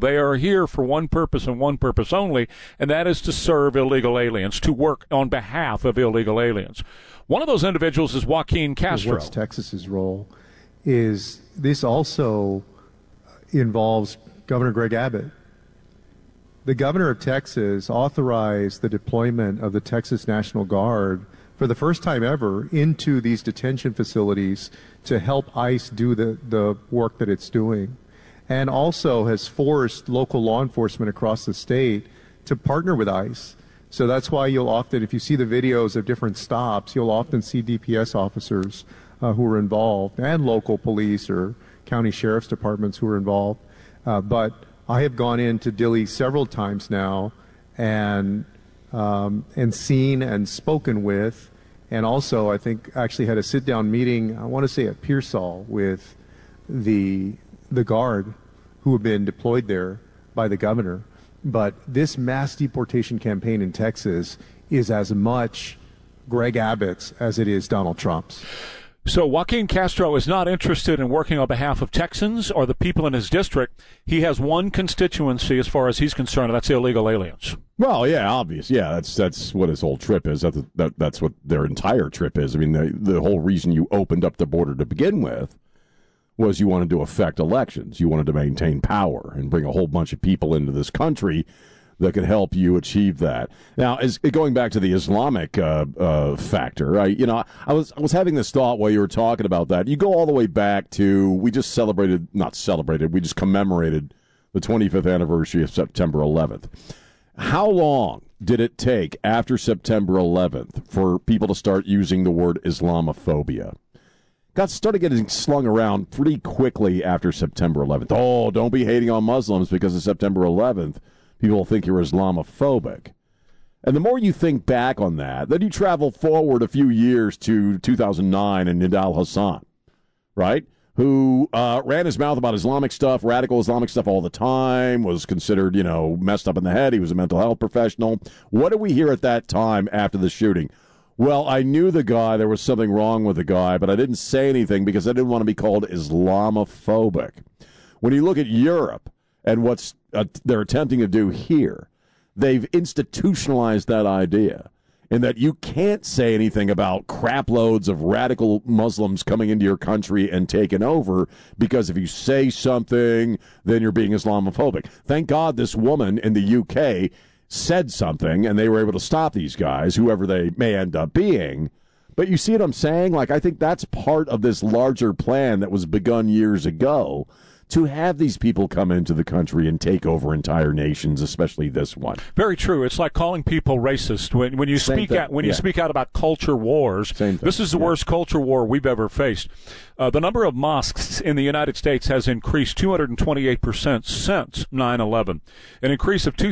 They are here for one purpose and one purpose only, and that is to serve illegal aliens, to work on behalf of illegal aliens. One of those individuals is Joaquin Castro. What's Texas's role is this also involves Governor Greg Abbott. The governor of Texas authorized the deployment of the Texas National Guard for the first time ever into these detention facilities to help ICE do the work that it's doing, and also has forced local law enforcement across the state to partner with ICE. So that's why you'll often, if you see the videos of different stops, you'll often see DPS officers who are involved, and local police or county sheriff's departments who are involved. But I have gone into Dilley several times now and seen and spoken with, and also I think actually had a sit-down meeting, I want to say at Pearsall, with the Guard who have been deployed there by the governor. But this mass deportation campaign in Texas is as much Greg Abbott's as it is Donald Trump's. So Joaquin Castro is not interested in working on behalf of Texans or the people in his district. He has one constituency as far as he's concerned, and that's illegal aliens. Well, yeah, obvious. Yeah, that's what his whole trip is. That's what their entire trip is. I mean, the whole reason you opened up the border to begin with was you wanted to affect elections. You wanted to maintain power and bring a whole bunch of people into this country that could help you achieve that. Now, going back to the Islamic factor, I was having this thought while you were talking about that. You go all the way back to, we just commemorated the 25th anniversary of September 11th. How long did it take after September 11th for people to start using the word Islamophobia? Started getting slung around pretty quickly after September 11th. Oh, don't be hating on Muslims because of September 11th. People think you're Islamophobic. And the more you think back on that, then you travel forward a few years to 2009 and Nidal Hassan, right? Who ran his mouth about Islamic stuff, radical Islamic stuff all the time, was considered, messed up in the head. He was a mental health professional. What did we hear at that time after the shooting? Well, I knew the guy. There was something wrong with the guy, but I didn't say anything because I didn't want to be called Islamophobic. When you look at Europe and what's they're attempting to do here, they've institutionalized that idea, and that you can't say anything about crap loads of radical Muslims coming into your country and taking over, because if you say something, then you're being Islamophobic. Thank God this woman in the UK said something, and they were able to stop these guys, whoever they may end up being. But you see what I'm saying? Like, I think that's part of this larger plan that was begun years ago, to have these people come into the country and take over entire nations, especially this one. Very true. It's like calling people racist when you speak out about culture wars. This is the worst culture war we've ever faced. The number of mosques in the United States has increased 228% since 9/11. An increase of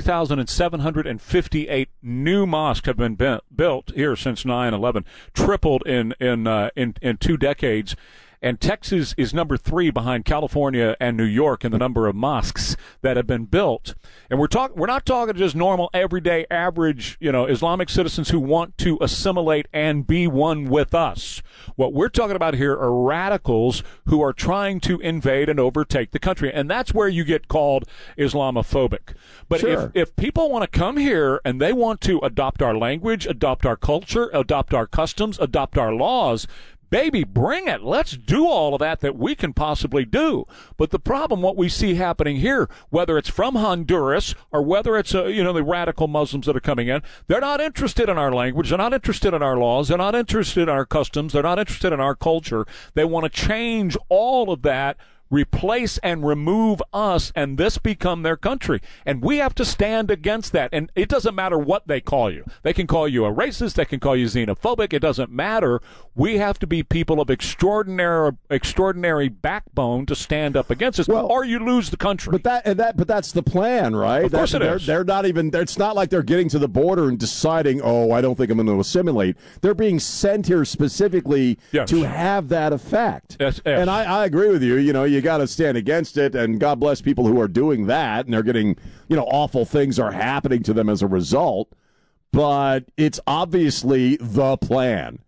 2,758 new mosques have been built here since 9/11, tripled in 2 decades. And Texas is number 3 behind California and New York in the number of mosques that have been built. And we're not talking just normal, everyday, average, Islamic citizens who want to assimilate and be one with us. What we're talking about here are radicals who are trying to invade and overtake the country. And that's where you get called Islamophobic. But sure, if people want to come here and they want to adopt our language, adopt our culture, adopt our customs, adopt our laws, baby, bring it. Let's do all of that we can possibly do. But the problem, what we see happening here, whether it's from Honduras or whether it's the radical Muslims that are coming in, they're not interested in our language. They're not interested in our laws. They're not interested in our customs. They're not interested in our culture. They want to change all of that, replace and remove us, and this become their country. And we have to stand against that. And it doesn't matter what they call you. They can call you a racist. They can call you xenophobic. It doesn't matter. We have to be people of extraordinary backbone to stand up against us, or you lose the country. But that's the plan, right? Of course it is. They're not even. It's not like they're getting to the border and deciding, I don't think I'm going to assimilate. They're being sent here specifically to have that effect. Yes. And I agree with you. You got to stand against it, and God bless people who are doing that, and they're getting, awful things are happening to them as a result. But it's obviously the plan.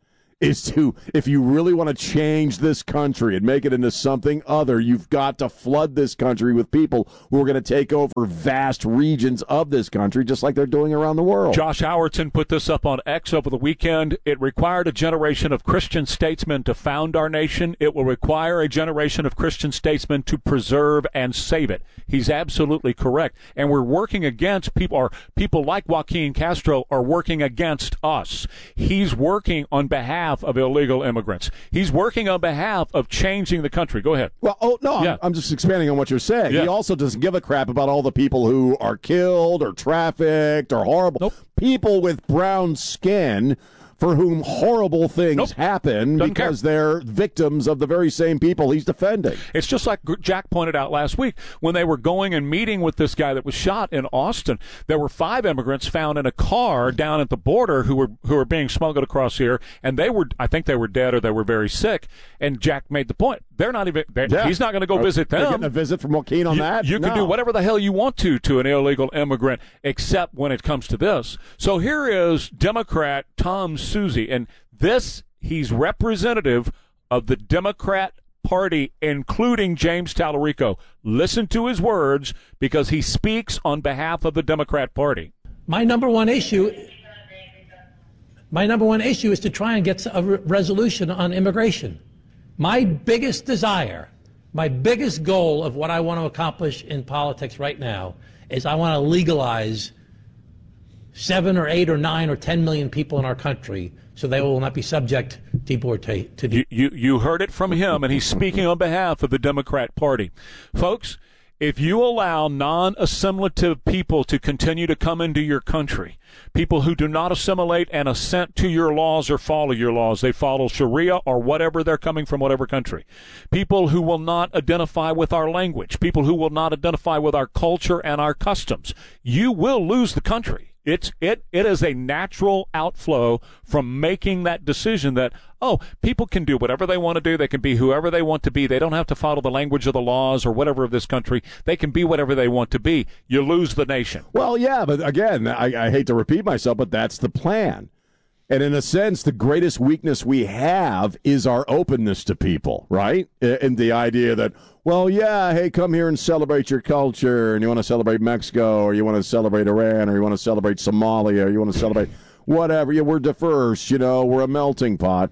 is to, if you really want to change this country and make it into something other, you've got to flood this country with people who are going to take over vast regions of this country, just like they're doing around the world. Josh Howardson put this up on X over the weekend. It required a generation of Christian statesmen to found our nation. It will require a generation of Christian statesmen to preserve and save it. He's absolutely correct. And we're working against people, or people like Joaquin Castro are working against us. He's working on behalf of illegal immigrants. He's working on behalf of changing the country. Go ahead. Well, I'm just expanding on what you're saying. Yeah. He also doesn't give a crap about all the people who are killed or trafficked or horrible. Nope. People with brown skin for whom horrible things happen because they're victims of the very same people he's defending. It's just like Jack pointed out last week when they were going and meeting with this guy that was shot in Austin. There were 5 immigrants found in a car down at the border who were being smuggled across here, and I think they were dead or they were very sick. And Jack made the point. They're not even. He's not going to go visit them. They're getting a visit from Joaquin on that. You can do whatever the hell you want to an illegal immigrant, except when it comes to this. So here is Democrat Tom Suozzi, and he's representative of the Democrat Party, including James Tallarico. Listen to his words because he speaks on behalf of the Democrat Party. My number one issue is to try and get a resolution on immigration. My biggest desire, my biggest goal of what I want to accomplish in politics right now is I want to legalize 7 or 8 or 9 or 10 million people in our country so they will not be subject to deportation. You heard it from him, and he's speaking on behalf of the Democrat Party. Folks, if you allow non-assimilative people to continue to come into your country, people who do not assimilate and assent to your laws or follow your laws, they follow Sharia or whatever, they're coming from whatever country, people who will not identify with our language, people who will not identify with our culture and our customs, you will lose the country. It is a natural outflow from making that decision that, people can do whatever they want to do. They can be whoever they want to be. They don't have to follow the language of the laws or whatever of this country. They can be whatever they want to be. You lose the nation. Well, yeah, but again, I hate to repeat myself, but that's the plan. And in a sense, the greatest weakness we have is our openness to people, right? And the idea that, well, yeah, hey, come here and celebrate your culture, and you want to celebrate Mexico, or you want to celebrate Iran, or you want to celebrate Somalia, or you want to celebrate whatever. Yeah, we're diverse, we're a melting pot.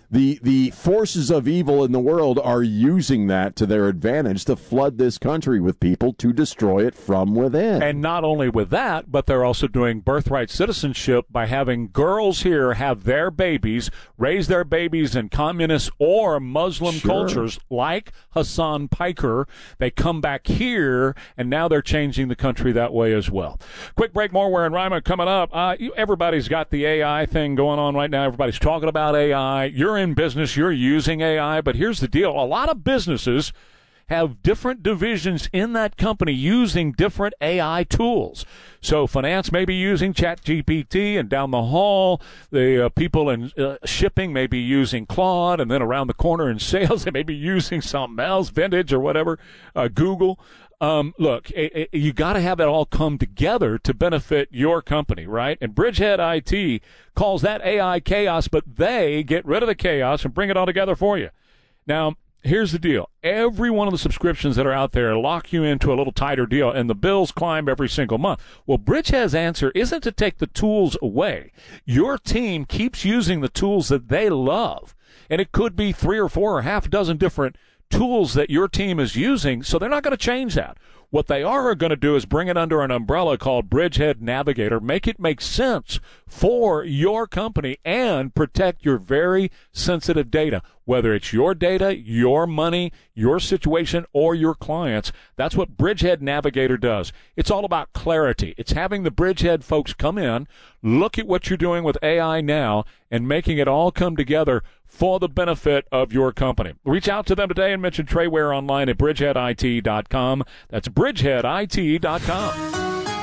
The forces of evil in the world are using that to their advantage to flood this country with people to destroy it from within. And not only with that, but they're also doing birthright citizenship by having girls here have their babies, raise their babies in communist or Muslim cultures like Hassan Piker. They come back here, and now they're changing the country that way as well. Quick break, more Ware and Rima coming up. Everybody's got the AI thing going on right now. Everybody's talking about AI. You're in business, you're using AI, but here's the deal. A lot of businesses have different divisions in that company using different AI tools. So finance may be using ChatGPT, and down the hall, the people in shipping may be using Claude, and then around the corner in sales, they may be using something else, Vintage or whatever, Google. Look, you got to have it all come together to benefit your company, right? And Bridgehead IT calls that AI chaos, but they get rid of the chaos and bring it all together for you. Now, here's the deal. Every one of the subscriptions that are out there lock you into a little tighter deal, and the bills climb every single month. Well, Bridgehead's answer isn't to take the tools away. Your team keeps using the tools that they love, and it could be 3 or 4 or half a dozen different tools that your team is using, so they're not going to change that. What they are going to do is bring it under an umbrella called Bridgehead Navigator, make it make sense for your company, and protect your very sensitive data, whether it's your data, your money, your situation, or your clients. That's what Bridgehead Navigator does. It's all about clarity. It's having the Bridgehead folks come in, look at what you're doing with AI now, and making it all come together for the benefit of your company. Reach out to them today and mention Trey Ware online at bridgeheadit.com. That's bridgeheadit.com.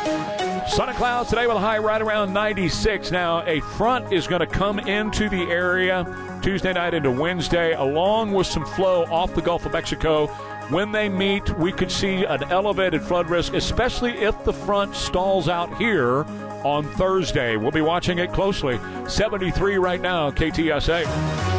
Sun and clouds today with a high right around 96. Now, a front is going to come into the area Tuesday night into Wednesday, along with some flow off the Gulf of Mexico. When they meet, we could see an elevated flood risk, especially if the front stalls out here on Thursday. We'll be watching it closely. 73 right now, KTSA.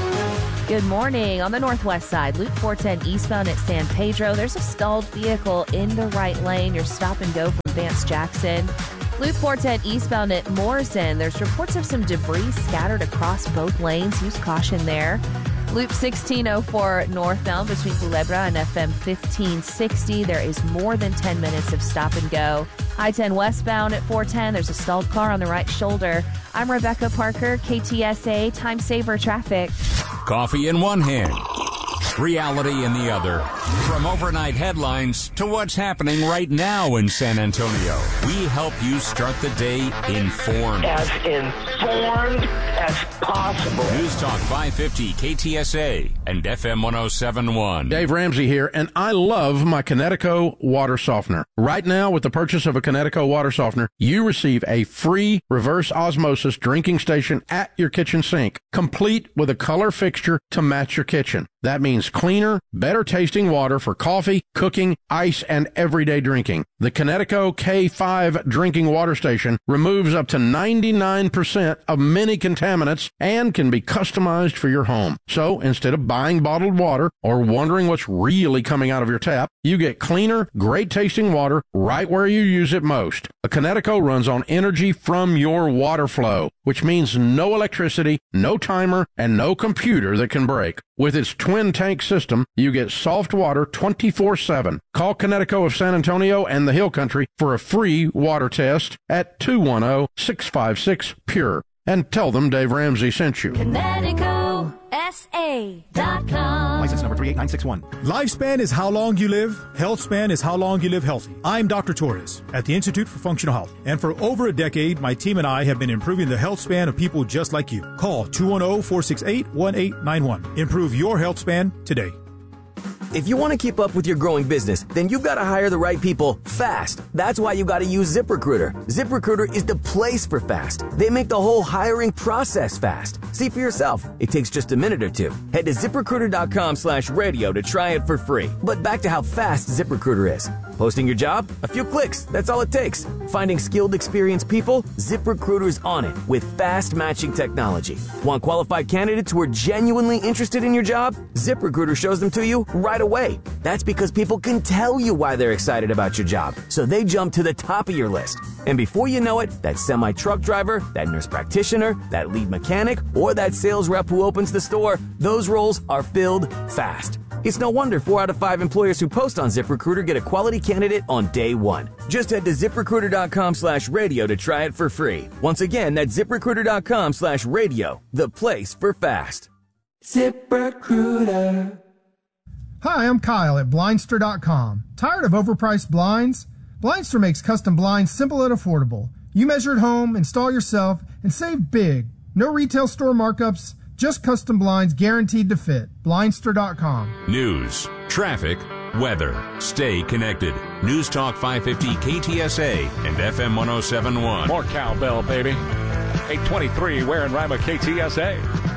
Good morning. On the northwest side, Loop 410 eastbound at San Pedro, there's a stalled vehicle in the right lane. Your stop and go from Vance Jackson. Loop 410 eastbound at Morrison, there's reports of some debris scattered across both lanes. Use caution there. Loop 1604 northbound between Culebra and FM 1560. There is more than 10 minutes of stop and go. I-10 westbound at 410. There's a stalled car on the right shoulder. I'm Rebecca Parker, KTSA Time Saver Traffic. Coffee in one hand, reality in the other. From overnight headlines to what's happening right now in San Antonio, we help you start the day informed. As informed as possible. News Talk 550 KTSA and FM 1071. Dave Ramsey here, and I love my Connecticut water softener. Right now, with the purchase of a Connecticut water softener, you receive a free reverse osmosis drinking station at your kitchen sink, complete with a color fixture to match your kitchen. That means cleaner, better tasting water for coffee, cooking, ice, and everyday drinking. The Connecticut K5 drinking water station removes up to 99% of many contaminants and can be customized for your home. So instead of buying bottled water or wondering what's really coming out of your tap, you get cleaner, great tasting water right where you use it most. A Connecticut runs on energy from your water flow, which means no electricity, no timer, and no computer that can break. With its twin tank system, you get soft water 24/7. Call Connecticut of San Antonio and the Hill Country for a free water test at 210-656-PURE. And tell them Dave Ramsey sent you. ConnecticutSA.com. License number 38961. Lifespan is how long you live. Healthspan is how long you live healthy. I'm Dr. Torres at the Institute for Functional Health. And for over a decade, my team and I have been improving the health span of people just like you. Call 210-468-1891. Improve your health span today. If you want to keep up with your growing business, then you've got to hire the right people fast. That's why you got to use ZipRecruiter. ZipRecruiter is the place for fast. They make the whole hiring process fast. See for yourself. It takes just a minute or two. Head to ZipRecruiter.com/radio to try it for free. But back to how fast ZipRecruiter is. Posting your job? A few clicks. That's all it takes. Finding skilled, experienced people? ZipRecruiter's on it with fast matching technology. Want qualified candidates who are genuinely interested in your job? ZipRecruiter shows them to you right away. That's because people can tell you why they're excited about your job, so they jump to the top of your list. And before you know it, that semi-truck driver, that nurse practitioner, that lead mechanic, or that sales rep who opens the store, those roles are filled fast. It's no wonder 4 out of 5 employers who post on ZipRecruiter get a quality candidate on day one. Just head to ZipRecruiter.com/radio to try it for free. Once again, that's ZipRecruiter.com/radio, the place for fast. ZipRecruiter. Hi, I'm Kyle at Blindster.com. Tired of overpriced blinds? Blindster makes custom blinds simple and affordable. You measure at home, install yourself, and save big. No retail store markups, just custom blinds guaranteed to fit. Blindster.com. News, traffic, weather. Stay connected. News Talk 550 KTSA and FM 1071. More cowbell, baby. 823, Ware and Rima, KTSA.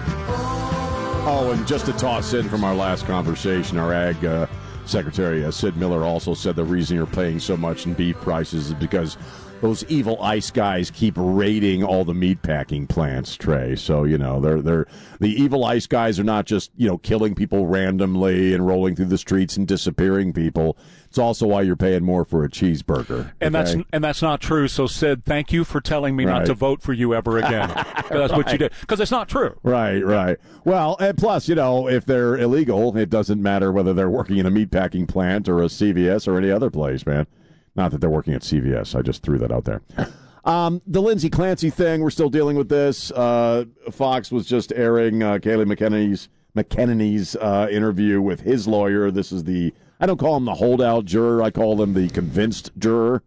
Oh, and just to toss in from our last conversation, our ag secretary, Sid Miller, also said the reason you're paying so much in beef prices is because those evil ice guys keep raiding all the meatpacking plants, Trey. So, you know, they're the evil ice guys are not just, you know, killing people randomly and rolling through the streets and disappearing people. It's also why you're paying more for a cheeseburger. And that's not true. So, Sid, thank you for telling me not to vote for you ever again. That's what you did. Because it's not true. Right. Well, and plus, you know, if they're illegal, it doesn't matter whether they're working in a meatpacking plant or a CVS or any other place, man. Not that they're working at CVS. I just threw that out there. The Lindsey Clancy thing, we're still dealing with this. Fox was just airing Kayleigh McEnany's interview with his lawyer. This is I don't call him the holdout juror. I call him the convinced juror.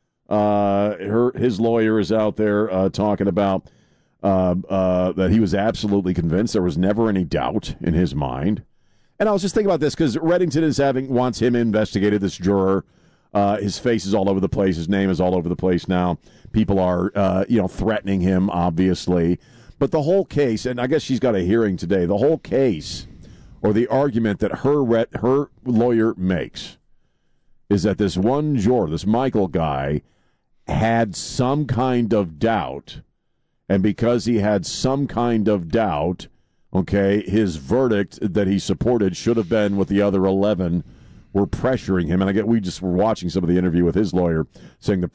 His lawyer is out there talking about that he was absolutely convinced. There was never any doubt in his mind. And I was just thinking about this because Reddington wants him investigated, this juror. His face is all over the place. His name is all over the place now. People are, threatening him, obviously. But the whole case, and I guess she's got a hearing today, the whole case or the argument that her lawyer makes is that this one juror, this Michael guy, had some kind of doubt. And because he had some kind of doubt, Okay, his verdict that he supported should have been what the other 11 were pressuring him. And we just were watching some of the interview with his lawyer saying the